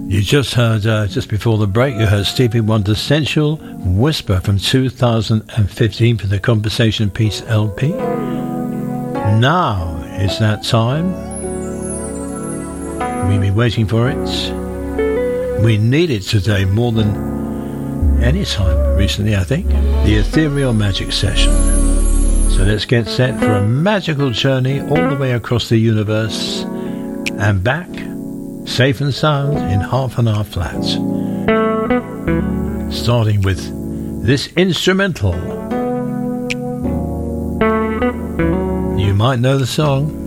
You just heard, just before the break, you heard Stevie Wonder's Sensual Whisper from 2015 for the Conversation Piece LP. Now is that time. We've been waiting for it. We need it today more than any time recently, I think. The Ethereal Magic Session. So let's get set for a magical journey all the way across the universe and back, safe and sound in half an hour flat. Starting with this instrumental. You might know the song.